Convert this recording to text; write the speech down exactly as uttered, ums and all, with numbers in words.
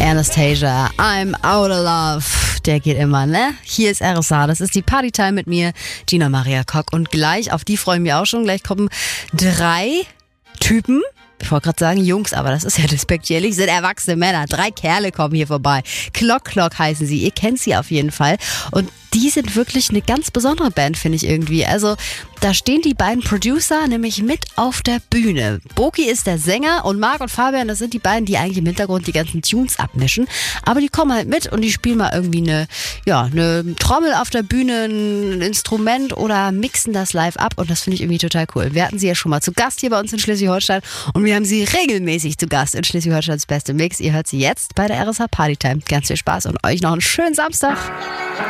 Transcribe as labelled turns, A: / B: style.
A: Anastasia, I'm out of love. Der geht immer, ne? Hier ist R S A, das ist die Partytime mit mir, Gina Maria Kock. Und gleich, auf die freuen wir auch schon, gleich kommen drei Typen. Ich wollte gerade sagen Jungs, aber das ist ja despektierlich, sind erwachsene Männer. Drei Kerle kommen hier vorbei. Clock Clock heißen sie, ihr kennt sie auf jeden Fall. Und die sind wirklich eine ganz besondere Band, finde ich irgendwie. Also da stehen die beiden Producer nämlich mit auf der Bühne. Boki ist der Sänger und Marc und Fabian, das sind die beiden, die eigentlich im Hintergrund die ganzen Tunes abmischen. Aber die kommen halt mit und die spielen mal irgendwie eine, ja, eine Trommel auf der Bühne, ein Instrument oder mixen das live ab. Und das finde ich irgendwie total cool. Wir hatten sie ja schon mal zu Gast hier bei uns in Schleswig-Holstein und wir haben sie regelmäßig zu Gast in Schleswig-Holsteins Beste Mix. Ihr hört sie jetzt bei der R S A Partytime. Ganz viel Spaß und euch noch einen schönen Samstag.